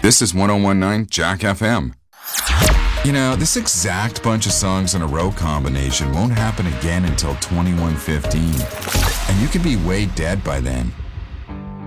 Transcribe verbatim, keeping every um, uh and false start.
This is one oh one point nine Jack F M. You know, this exact bunch of songs in a row combination won't happen again until twenty-one fifteen. And you could be way dead by then.